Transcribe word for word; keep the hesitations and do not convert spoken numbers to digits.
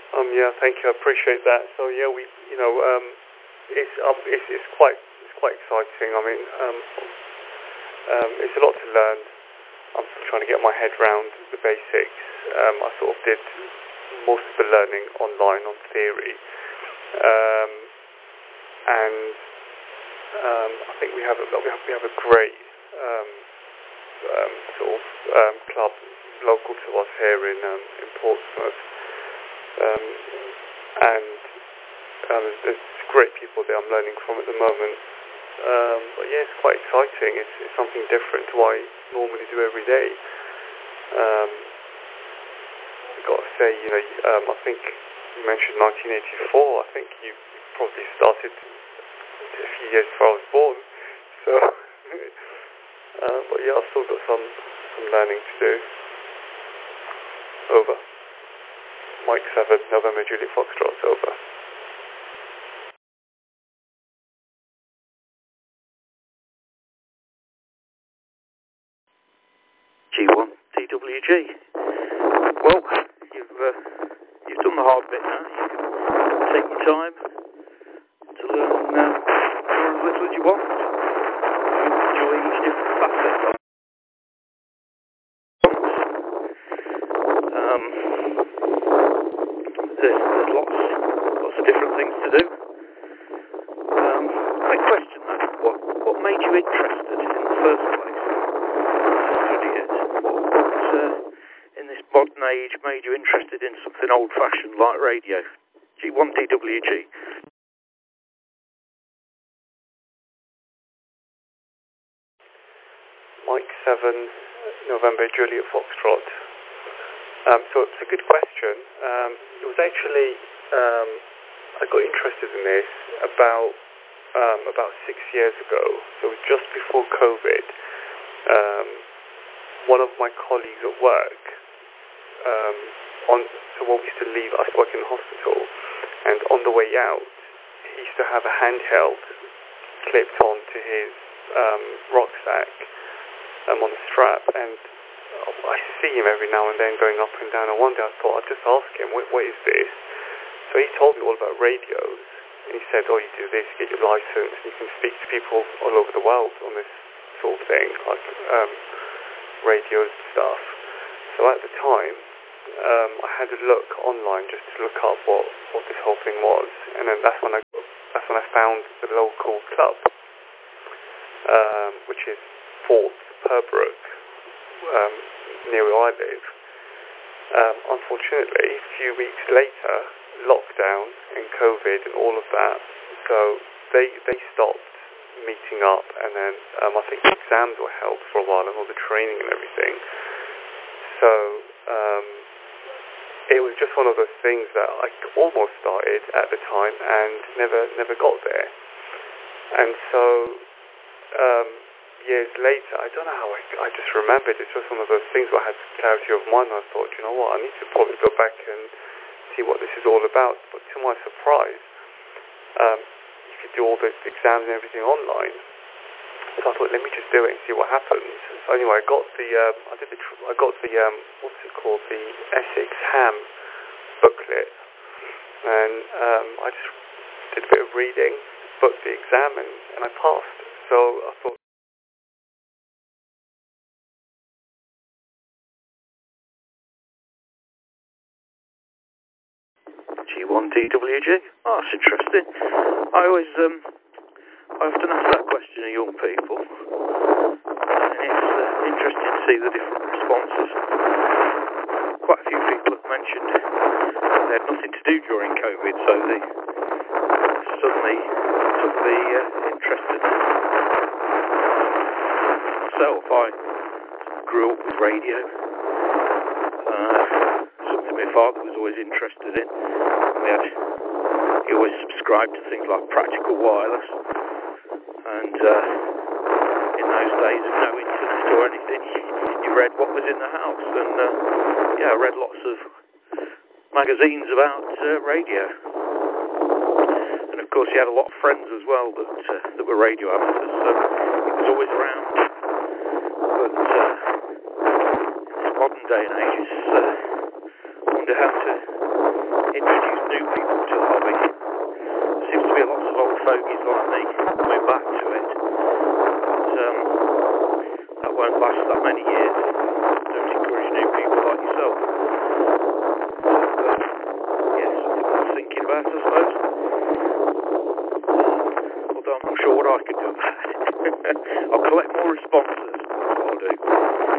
Um, yeah, thank you. I appreciate that. So yeah, we, you know, um, it's um, it's it's quite it's quite exciting. I mean, um, um, it's a lot to learn. I'm still trying to get my head around the basics. Um, I sort of did most of the learning online on theory, um, and um, I think we have a we have we have a great um, um, sort of um, club local to us here in um, in Portsmouth. Um, and um, there's, there's great people that I'm learning from at the moment. Um, but yeah, it's quite exciting. It's, it's something different to what I normally do every day. Um, I've got to say, you know, um, I think you mentioned nineteen eighty-four. I think you probably started a few years before I was born. So, uh, but yeah, I've still got some some learning to do. Over. Mike seven, November Juliet Foxtrot, over. G one D W G. Well, you've uh, you've done the hard bit now. You can take your time to learn, uh, learn as little as you want. Enjoy each different facet of it. Um, there's, there's lots lots of different things to do. Um, quick question though, what what made you interested in the first place to study it? What, what uh, in this modern age made you interested in something old-fashioned like radio? G one D W G. Mike seven, November Juliet Foxtrot. Um, so it's a good question. Um, it was actually, um, I got interested in this about um, about six years ago. So it was just before COVID. Um, one of my colleagues at work, um, on so when we used to leave, I used to work in the hospital, and on the way out, he used to have a handheld clipped onto his um, rucksack um, on the strap, and I see him every now and then going up and down, and one day I thought I'd just ask him, what, what is this? So he told me all about radios, and he said, oh, you do this, you get your license, and you can speak to people all over the world on this sort of thing, like um, radios and stuff. So at the time, um, I had a look online just to look up what, what this whole thing was, and then that's when I that's when I found the local club, um, which is Fort Purbrook, um, near where I live. Um, unfortunately, a few weeks later, lockdown and COVID and all of that, so they they stopped meeting up, and then um, I think exams were held for a while and all the training and everything. So um, it was just one of those things that I almost started at the time and never never got there. And so um, years later, I don't know how I, I just remembered, it's just one of those things where I had clarity of mind. I thought, you know what, I need to probably go back and see what this is all about. But to my surprise, um, you could do all the exams and everything online. So I thought, let me just do it and see what happens. So anyway, I got the, um, I did the, tr- I got the, um, what's it called, the Essex Ham booklet, and um, I just did a bit of reading, booked the exam, and, and I passed. So I thought. G one D W G. Oh, that's interesting. I always, um, I often ask that question of young people, and it's uh, interesting to see the different responses. Quite a few people have mentioned they had nothing to do during COVID, so they suddenly took the uh, interest in it. Myself, I grew up with radio. Uh, something my father was always interested in. We had, he always subscribed to things like Practical Wireless, and uh, in those days of no internet or anything, you, you read what was in the house, and uh, yeah, I read lots of magazines about uh, radio, and of course he had a lot of friends as well that uh, that were radio amateurs, so he was always around. But uh, in this modern day and age, it's, uh, I wonder how to introduce new people to the hobby. There seems to be lots of old fogies like me coming back to it. But um, that won't last that many years. Don't encourage new people like yourself. So, uh, yeah, something worth thinking about, I suppose. Although I'm not sure what I can do about it. I'll collect more responses. That's what I'll do.